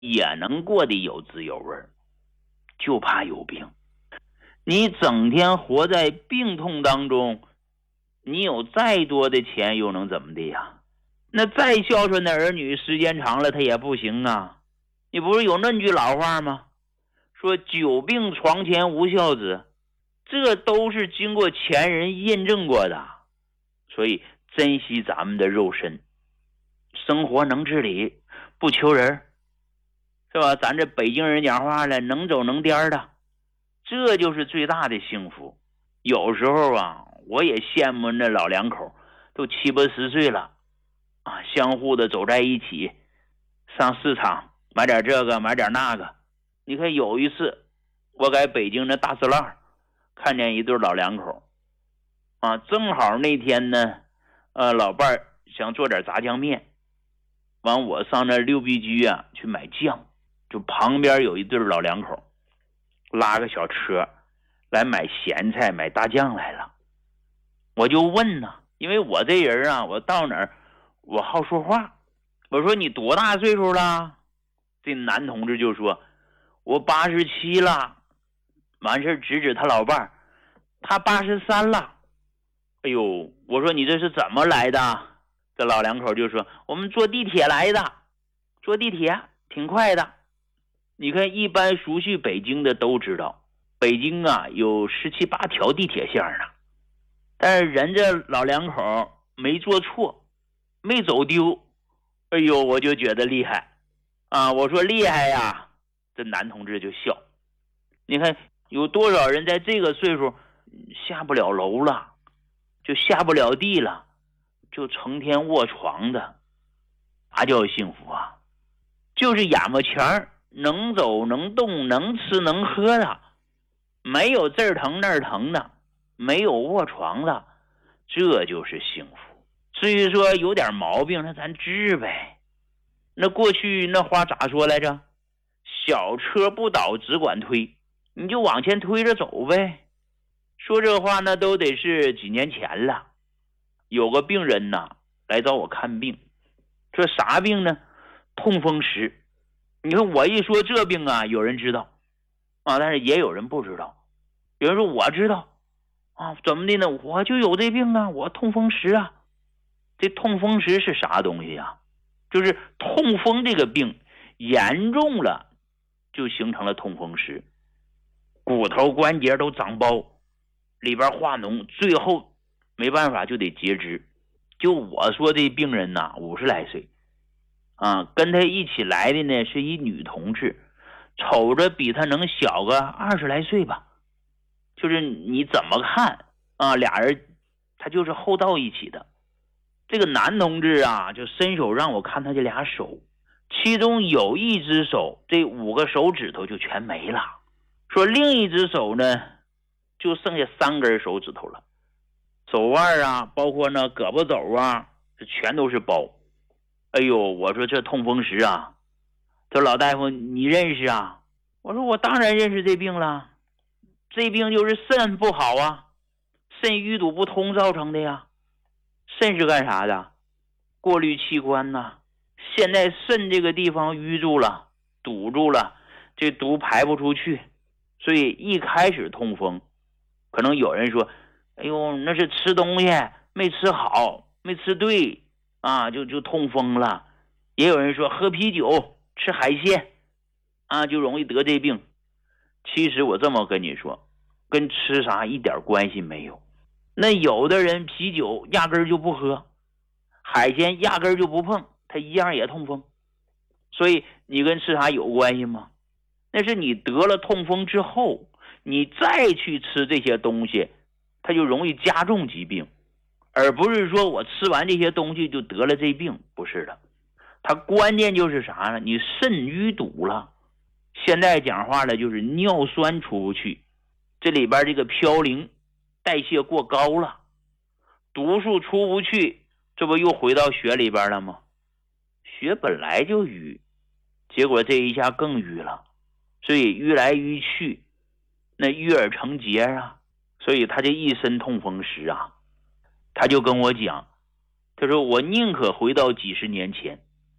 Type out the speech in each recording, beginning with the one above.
也能过得有滋有味，就怕有病。你整天活在病痛当中，你有再多的钱又能怎么的呀？那再孝顺的儿女，时间长了他也不行啊。你不是有那句老话吗？说久病床前无孝子，这都是经过前人验证过的。所以珍惜咱们的肉身，生活能自理，不求人，是吧？咱这北京人讲话了，能走能颠的，这就是最大的幸福。有时候啊，我也羡慕那老两口，都70、80岁了啊，相互的走在一起，上市场买点这个买点那个。你看有一次我在北京的大石栏看见一对老两口啊，正好那天呢老伴儿想做点炸酱面，完我上那六必居啊去买酱，就旁边有一对老两口拉个小车来买咸菜买大酱来了。我就问呢，因为我这人啊，我到哪儿我好说话，我说你多大岁数了？这男同志就说我87了。完事指指他老伴儿，他83了。哎呦，我说你这是怎么来的？这老两口就说我们坐地铁来的，坐地铁挺快的。你看一般熟悉北京的都知道，北京啊有17、8条地铁线呢，但是人这老两口没坐错，没走丢。哎呦，我就觉得厉害啊！我说厉害呀，这男同志就笑。你看有多少人在这个岁数下不了楼了，就下不了地了，就成天卧床的，啥叫幸福啊？就是眼巴前能走能动能吃能喝的，没有这儿疼那儿疼的，没有卧床的，这就是幸福。至于说有点毛病，那咱治呗。那过去那话咋说来着？小车不倒只管推，你就往前推着走呗。说这话呢都得是几年前了。有个病人呢来找我看病，说啥病呢？痛风石。你看我一说这病啊，有人知道啊，但是也有人不知道。有人说我知道啊，怎么的呢？我就有这病啊，我痛风石啊。这痛风石是啥东西啊？就是痛风这个病严重了，就形成了痛风石，骨头关节都长包，里边化脓，最后没办法就得截肢。就我说这病人呐，50来岁啊，跟他一起来的呢是一女同志，瞅着比他能小个20来岁吧。就是你怎么看啊，俩人他就是厚道一起的。这个男同志啊，就伸手让我看他这俩手，其中有一只手这5个手指头就全没了，说另一只手呢就剩下3根手指头了，手腕啊包括那胳膊肘啊这全都是包。哎呦，我说这痛风石啊，这老大夫你认识啊？我说我当然认识这病了，这病就是肾不好啊，肾淤堵不通造成的呀。肾是干啥的？过滤器官呐。现在肾这个地方淤住了，堵住了，这毒排不出去，所以一开始痛风，可能有人说，哎呦，那是吃东西没吃好，没吃对啊，就痛风了。也有人说喝啤酒、吃海鲜啊，就容易得这病。其实我这么跟你说，跟吃啥一点关系没有。那有的人啤酒压根儿就不喝，海鲜压根儿就不碰，他一样也痛风。所以你跟吃啥有关系吗？那是你得了痛风之后，你再去吃这些东西，它就容易加重疾病，而不是说我吃完这些东西就得了这病，不是的。它关键就是啥呢？你肾淤堵了，现在讲话了就是尿酸出不去，这里边这个嘌呤代谢过高了，毒素出不去，这不又回到血里边了吗？血本来就淤，结果这一下更淤了，所以淤来淤去，那淤而成结啊。所以他这一身痛风石啊，他就跟我讲，他说我宁可回到几十年前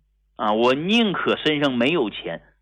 啊，我宁可身上没有钱，